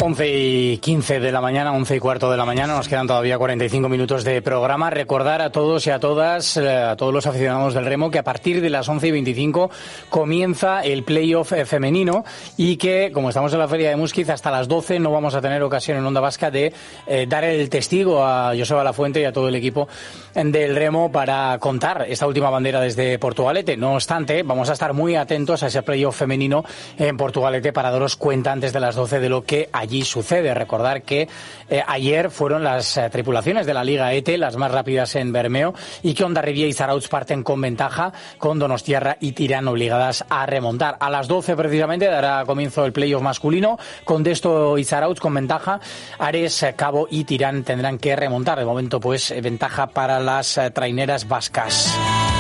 11:15 de la mañana, 11:15 de la mañana, nos quedan todavía 45 minutos de programa. Recordar a todos y a todas, a todos los aficionados del remo, que a partir de las 11:25 comienza el playoff femenino y que, como estamos en la Feria de Muskiz, hasta las 12 no vamos a tener ocasión en Onda Vasca de dar el testigo a Joseba Lafuente y a todo el equipo del remo para contar esta última bandera desde Portugalete. No obstante, vamos a estar muy atentos a ese playoff femenino en Portugalete para daros cuenta antes de las 12 de lo que allí sucede. Recordar que ayer fueron las tripulaciones de la Liga ETE las más rápidas en Bermeo y que Hondarribia y Zarautz parten con ventaja, con Donostiarra y Tirán obligadas a remontar. A las 12 precisamente dará comienzo el playoff masculino, con Desto y Zarautz con ventaja. Ares, Cabo y Tirán tendrán que remontar. De momento, pues, ventaja para las traineras vascas.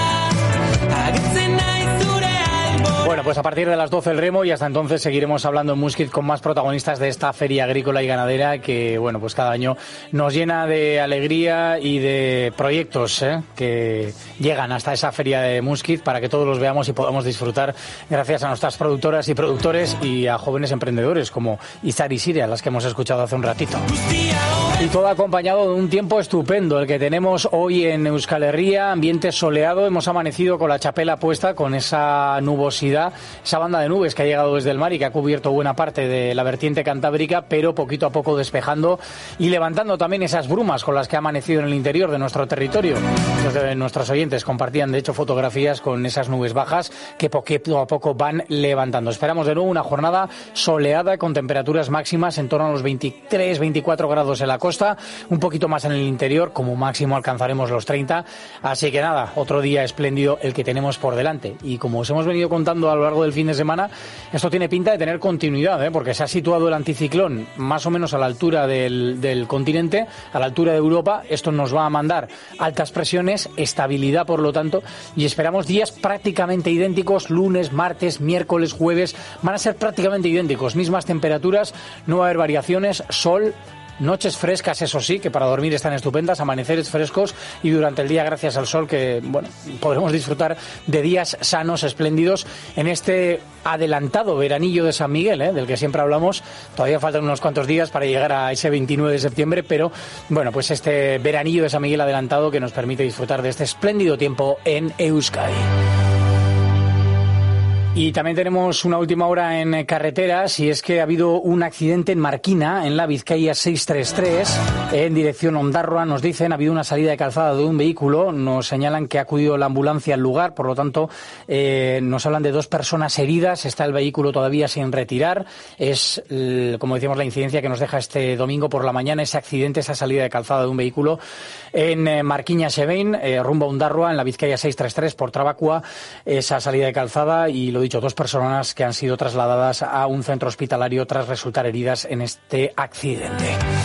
Bueno, pues a partir de las 12 el remo y hasta entonces seguiremos hablando en Muskiz con más protagonistas de esta feria agrícola y ganadera que, bueno, pues cada año nos llena de alegría y de proyectos que llegan hasta esa feria de Muskiz para que todos los veamos y podamos disfrutar gracias a nuestras productoras y productores y a jóvenes emprendedores como Izar y Siria, las que hemos escuchado hace un ratito. Y todo acompañado de un tiempo estupendo, el que tenemos hoy en Euskal Herria, ambiente soleado. Hemos amanecido con la chapela puesta, con esa nubosidad, esa banda de nubes que ha llegado desde el mar y que ha cubierto buena parte de la vertiente cantábrica, pero poquito a poco despejando y levantando también esas brumas con las que ha amanecido en el interior de nuestro territorio. Nuestros oyentes compartían, de hecho, fotografías con esas nubes bajas que poquito a poco van levantando. Esperamos de nuevo una jornada soleada con temperaturas máximas en torno a los 23-24 grados en la costa, un poquito más en el interior, como máximo alcanzaremos los 30, así que nada, otro día espléndido el que tenemos por delante. Y como os hemos venido contando a lo largo del fin de semana, esto tiene pinta de tener continuidad, porque se ha situado el anticiclón más o menos a la altura del continente, a la altura de Europa. Esto nos va a mandar altas presiones, estabilidad por lo tanto, y esperamos días prácticamente idénticos, lunes, martes, miércoles, jueves, van a ser prácticamente idénticos, mismas temperaturas, no va a haber variaciones, sol, noches frescas, eso sí, que para dormir están estupendas, amaneceres frescos y durante el día, gracias al sol, que bueno, podremos disfrutar de días sanos, espléndidos en este adelantado veranillo de San Miguel, del que siempre hablamos. Todavía faltan unos cuantos días para llegar a ese 29 de septiembre, pero bueno, pues este veranillo de San Miguel adelantado que nos permite disfrutar de este espléndido tiempo en Euskadi. Y también tenemos una última hora en carreteras, y es que ha habido un accidente en Marquina, en la Vizcaya 633, en dirección Ondarroa. Nos dicen, ha habido una salida de calzada de un vehículo, nos señalan que ha acudido la ambulancia al lugar, por lo tanto nos hablan de 2 personas heridas, está el vehículo todavía sin retirar. Es, como decíamos, la incidencia que nos deja este domingo por la mañana, ese accidente, esa salida de calzada de un vehículo en Marquiña Sebein, rumbo a Ondarroa, en la Vizcaya 633, por Trabacua, esa salida de calzada, y lo dicho, 2 personas que han sido trasladadas a un centro hospitalario tras resultar heridas en este accidente.